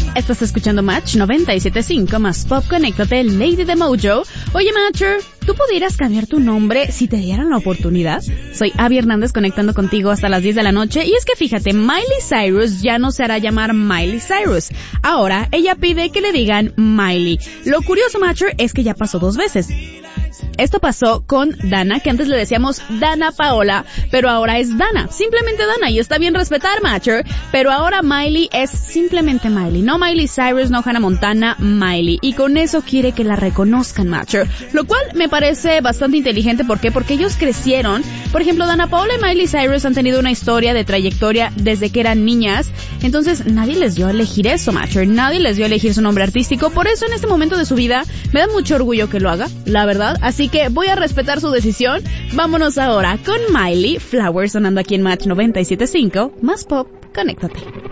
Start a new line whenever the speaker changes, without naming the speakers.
Estás escuchando Match 97.5 más Pop. Conéctate, Lady de Mojo. Oye, Matcher, ¿tú pudieras cambiar tu nombre si te dieran la oportunidad? Soy Abby Hernández conectando contigo hasta las 10 de la noche. Y es que fíjate, Miley Cyrus ya no se hará llamar Miley Cyrus. Ahora ella pide que le digan Miley. Lo curioso, Matcher, es que ya pasó 2 veces. Esto pasó con Dana, que antes le decíamos Dana Paola, pero ahora es Dana, simplemente Dana, y está bien respetar, Matcher, pero ahora Miley es simplemente Miley, no Miley Cyrus, no Hannah Montana, Miley, y con eso quiere que la reconozcan, Matcher, lo cual me parece bastante inteligente. ¿Por qué? Porque ellos crecieron. Por ejemplo, Dana Paola y Miley Cyrus han tenido una historia de trayectoria desde que eran niñas, entonces nadie les dio a elegir eso, Matcher, nadie les dio a elegir su nombre artístico, por eso en este momento de su vida me da mucho orgullo que lo haga, la verdad, así que voy a respetar su decisión. Vámonos ahora con Miley, Flowers, sonando aquí en Match 97.5, más Pop. Conéctate.